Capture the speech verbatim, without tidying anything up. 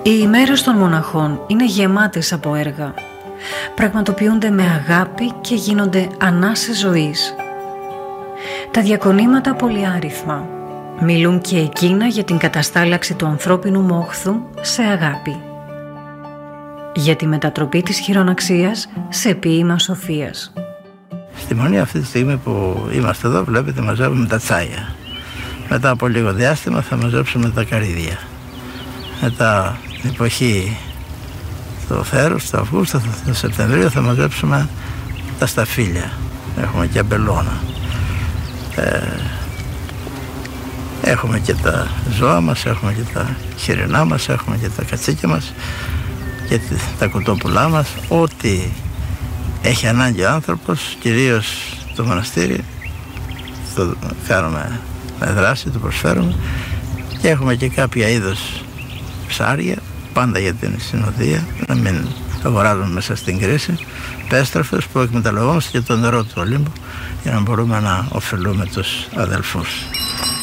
Οι ημέρες των μοναχών είναι γεμάτες από έργα. Πραγματοποιούνται με αγάπη και γίνονται ανάσες ζωής. Τα διακονήματα πολυάριθμα μιλούν και εκείνα για την καταστάλαξη του ανθρώπινου μόχθου σε αγάπη. Για τη μετατροπή της χειροναξίας σε ποίημα σοφίας. Στη Μονή αυτή τη στιγμή που είμαστε εδώ, βλέπετε, μαζεύουμε τα τσάια. Μετά από λίγο διάστημα θα μαζέψουμε τα καρύδια. Μετά την εποχή του θέρους, του Αυγούστου, του Σεπτεμβρίου θα μαζέψουμε τα σταφύλια. Έχουμε και αμπελώνα. Ε, έχουμε και τα ζώα μας, έχουμε και τα χοιρινά μας, έχουμε και τα κατσίκια μας και τα κοτόπουλά μας. Ό,τι έχει ανάγκη ο άνθρωπος, κυρίως το μοναστήρι, το κάνουμε με δράση, το προσφέρουμε, και έχουμε και κάποια είδος ψάρια, πάντα για την συνοδεία, να μην αγοράζουμε μέσα στην κρίση, πέστροφες που εκμεταλλευόμαστε και το νερό του Ολύμπου για να μπορούμε να ωφελούμε τους αδελφούς.